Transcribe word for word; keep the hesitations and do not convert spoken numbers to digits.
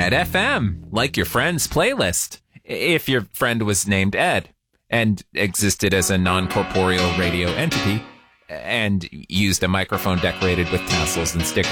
Ed F M, like your friend's playlist. If your friend was named Ed and existed as a non-corporeal radio entity and used a microphone decorated with tassels and stickers